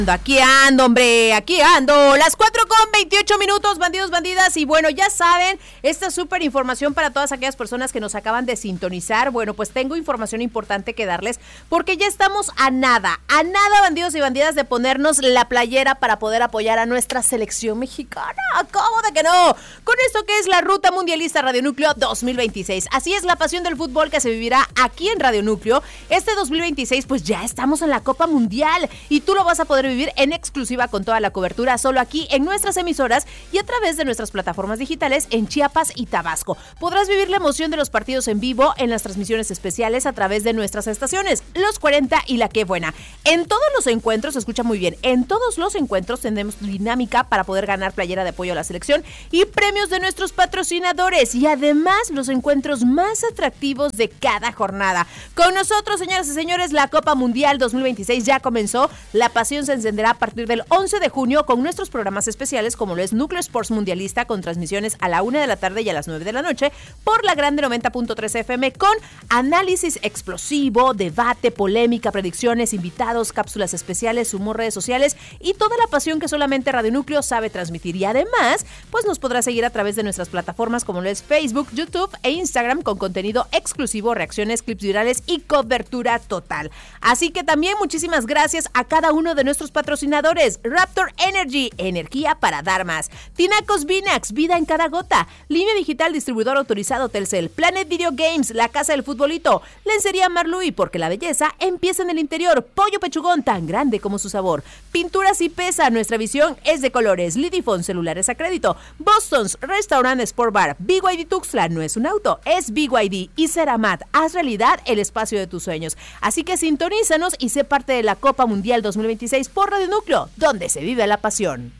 Aquí ando, hombre, aquí ando. Las 4:28, bandidos, bandidas. Y bueno, ya saben, esta súper información para todas aquellas personas que nos acaban de sintonizar. Bueno, pues tengo información importante que darles, porque ya estamos a nada, bandidos y bandidas, de ponernos la playera para poder apoyar a nuestra selección mexicana. ¿Cómo de que no? Con esto que es la Ruta Mundialista Radio Núcleo 2026. Así es la pasión del fútbol que se vivirá aquí en Radio Núcleo. Este 2026, pues ya estamos en la Copa Mundial y tú lo vas a poder vivir en exclusiva con toda la cobertura solo aquí en nuestras emisoras y a través de nuestras plataformas digitales en Chiapas y Tabasco. Podrás vivir la emoción de los partidos en vivo en las transmisiones especiales a través de nuestras estaciones, Los 40 y La Qué Buena. En todos los encuentros, escucha muy bien, en todos los encuentros tendremos dinámica para poder ganar playera de apoyo a la selección y premios de nuestros patrocinadores, y además los encuentros más atractivos de cada jornada. Con nosotros, señoras y señores, la Copa Mundial 2026 ya comenzó. La pasión se encenderá a partir del 11 de junio con nuestros programas especiales, como lo es Núcleo Sports Mundialista, con transmisiones a la 1 de la tarde y a las 9 de la noche por la Grande 90.3 FM, con análisis explosivo, debate, polémica, predicciones, invitados, cápsulas especiales, humor, redes sociales y toda la pasión que solamente Radio Núcleo sabe transmitir. Y además, pues nos podrá seguir a través de nuestras plataformas como lo es Facebook, YouTube e Instagram, con contenido exclusivo, reacciones, clips virales y cobertura total. Así que también muchísimas gracias a cada uno de nuestros patrocinadores: Raptor Energy, energía para dar más; Tinacos Vinax, vida en cada gota; Línea Digital, distribuidor autorizado Telcel; Planet Video Games, la casa del futbolito; Lencería Marluy, porque la belleza empieza en el interior; Pollo Pechugón, tan grande como su sabor; Pinturas y Pesa, nuestra visión es de colores; Lidifone, celulares a crédito; Boston's Restaurant Sport Bar; BYD Tuxtla, no es un auto, es BYD; y Ceramat, haz realidad el espacio de tus sueños. Así que sintonízanos y sé parte de la Copa Mundial 2026 por Radio Núcleo, donde se vive la pasión.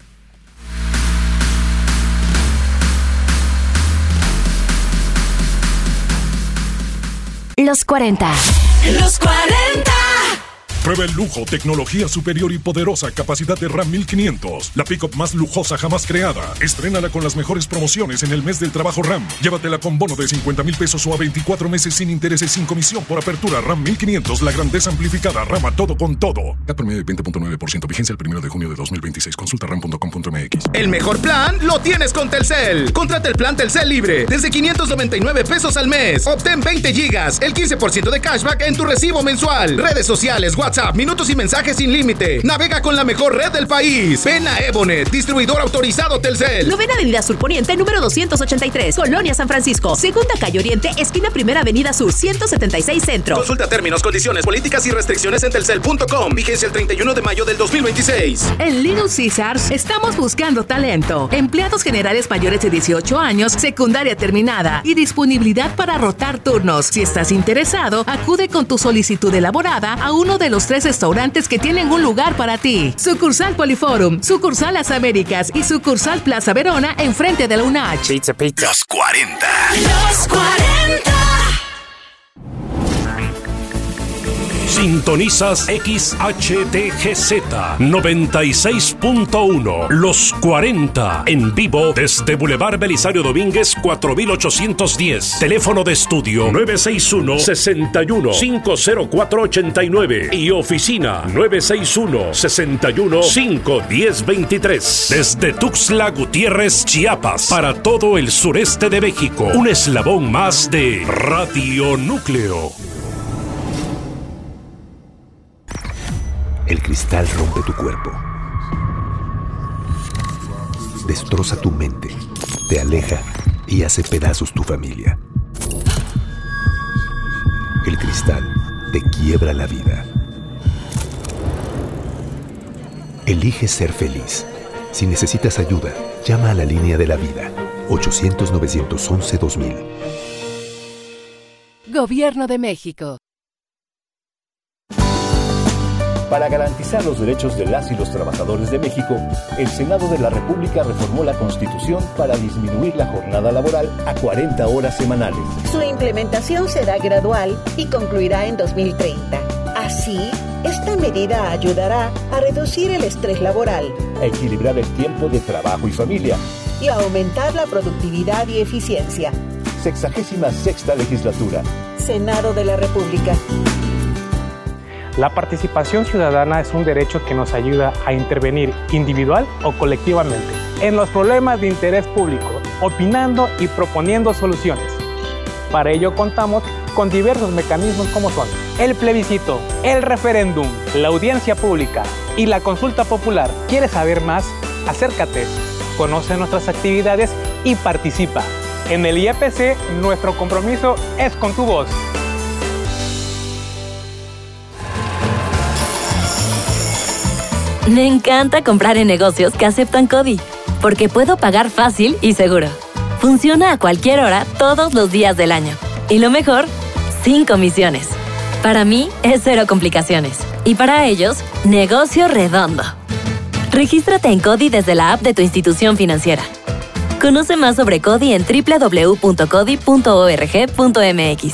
Los 40. Los 40. Prueba el lujo, tecnología superior y poderosa capacidad de Ram 1500, la pick-up más lujosa jamás creada. Estrénala con las mejores promociones en el mes del trabajo Ram. Llévatela con bono de 50,000 pesos o a 24 meses sin intereses, sin comisión por apertura. Ram 1500, la grandeza amplificada. Ram a todo con todo. CAT promedio de 20.9%, vigencia el 1 de junio de 2026. Consulta ram.com.mx. El mejor plan lo tienes con Telcel. Contrata el plan Telcel libre desde 599 pesos al mes. Obtén 20 gigas, el 15% de cashback en tu recibo mensual. Redes sociales, WhatsApp, minutos y mensajes sin límite. Navega con la mejor red del país. Ven a Ebonet, distribuidor autorizado Telcel. Novena Avenida Sur Poniente, número 283, Colonia San Francisco. Segunda Calle Oriente, esquina Primera Avenida Sur, 176 Centro. Consulta términos, condiciones, políticas y restricciones en telcel.com. Vigencia el 31 de mayo del 2026. En Little Caesars estamos buscando talento. Empleados generales mayores de 18 años, secundaria terminada y disponibilidad para rotar turnos. Si estás interesado, acude con tu solicitud elaborada a uno de los 3 restaurantes que tienen un lugar para ti. Sucursal Poliforum, sucursal Las Américas y sucursal Plaza Verona enfrente de la UNACH. Pizza. Los 40. Los 40. Sintonizas XHTGZ 96.1 Los 40 en vivo desde Boulevard Belisario Domínguez 4810. Teléfono de estudio 961-61-50489 y oficina 961-61-51023. Desde Tuxtla Gutiérrez, Chiapas, para todo el sureste de México. Un eslabón más de Radio Núcleo. El cristal rompe tu cuerpo, destroza tu mente, te aleja y hace pedazos tu familia. El cristal te quiebra la vida. Elige ser feliz. Si necesitas ayuda, llama a la línea de la vida, 800-911-2000. Gobierno de México. Para garantizar los derechos de las y los trabajadores de México, el Senado de la República reformó la Constitución para disminuir la jornada laboral a 40 horas semanales. Su implementación será gradual y concluirá en 2030. Así, esta medida ayudará a reducir el estrés laboral, a equilibrar el tiempo de trabajo y familia y a aumentar la productividad y eficiencia. 66ª legislatura. Senado de la República. La participación ciudadana es un derecho que nos ayuda a intervenir individual o colectivamente en los problemas de interés público, opinando y proponiendo soluciones. Para ello contamos con diversos mecanismos como son el plebiscito, el referéndum, la audiencia pública y la consulta popular. ¿Quieres saber más? Acércate, conoce nuestras actividades y participa. En el IEPC, nuestro compromiso es con tu voz. Me encanta comprar en negocios que aceptan CODI, porque puedo pagar fácil y seguro. Funciona a cualquier hora, todos los días del año. Y lo mejor, sin comisiones. Para mí, es cero complicaciones. Y para ellos, negocio redondo. Regístrate en CODI desde la app de tu institución financiera. Conoce más sobre CODI en www.codi.org.mx.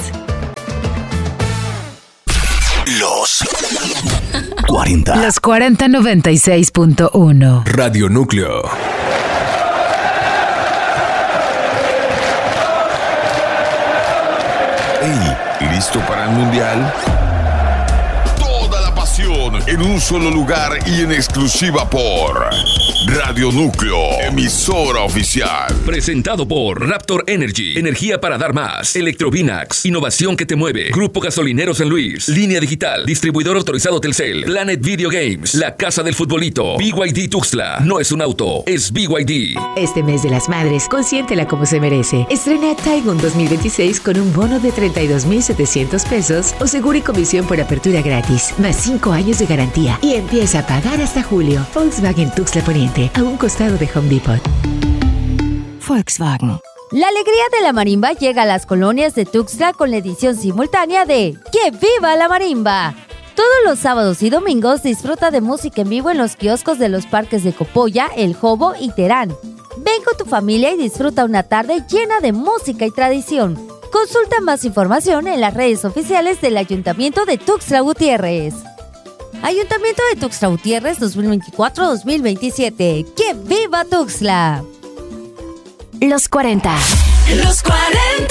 Los 40. Los 40 96.1. Radio Núcleo. Hey, ¿listo para el mundial? Toda la pasión en un solo lugar y en exclusiva por Radio Núcleo, emisora oficial. Presentado por Raptor Energy, energía para dar más. Electrovinax, innovación que te mueve. Grupo Gasolinero San Luis, Línea Digital, distribuidor autorizado Telcel. Planet Video Games, la casa del futbolito. BYD Tuxtla, no es un auto, es BYD. Este mes de las madres, consiéntela como se merece. Estrena Taigun 2026 con un bono de 32,700 pesos o seguro y comisión por apertura gratis, más 5 años de garantía y empieza a pagar hasta julio. Volkswagen Tuxtla Poniente, a un costado de Home Depot. Volkswagen. La alegría de la marimba llega a las colonias de Tuxtla con la edición simultánea de ¡Que viva la marimba! Todos los sábados y domingos disfruta de música en vivo en los kioscos de los parques de Copolla, El Jobo y Terán. Ven con tu familia y disfruta una tarde llena de música y tradición. Consulta más información en las redes oficiales del Ayuntamiento de Tuxtla Gutiérrez. Ayuntamiento de Tuxtla Gutiérrez 2024-2027. ¡Que viva Tuxtla! Los 40. Los 40.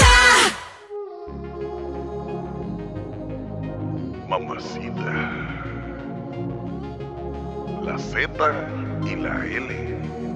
Mamacita. La Z y la L.